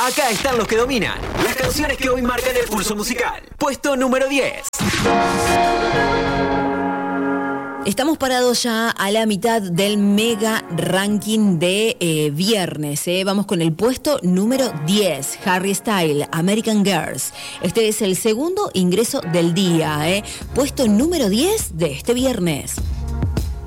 Acá están los que dominan. Las canciones que hoy marcan el pulso musical. Puesto número 10. Estamos parados ya a la mitad del mega ranking de viernes. Vamos con el puesto número 10. Harry Styles, American Girls. Este es el segundo ingreso del día. Puesto número 10 de este viernes.